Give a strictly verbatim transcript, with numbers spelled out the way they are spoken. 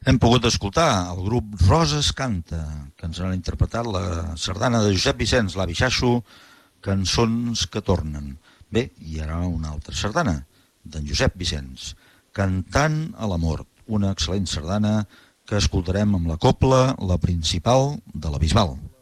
Hem pogut escoltar el grup Roses Canta, que ens han interpretat la sardana de Josep Vicenç, l'Avi Xaxo, Cançons que tornen. Bé, hi ha una altra sardana, d'en Josep Vicenç, Cantant a la mort, una excel·lent sardana que escoltarem amb la cobla, la principal de la Bisbal.